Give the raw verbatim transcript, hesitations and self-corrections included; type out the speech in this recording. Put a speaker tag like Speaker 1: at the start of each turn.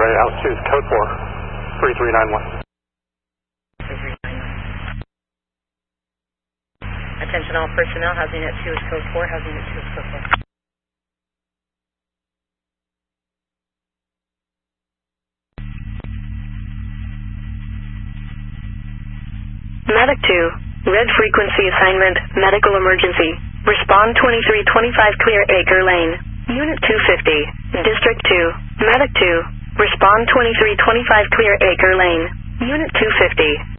Speaker 1: ready. Altitude is code four, three three nine one.
Speaker 2: Attention all personnel, housing at two is code four, housing at two is code four.
Speaker 3: Medic two, red frequency assignment, medical emergency. Respond twenty-three twenty-five clear Acre Lane. Unit two fifty, District two, Medic two. Respond twenty-three twenty-five clear Acre Lane. Unit two fifty.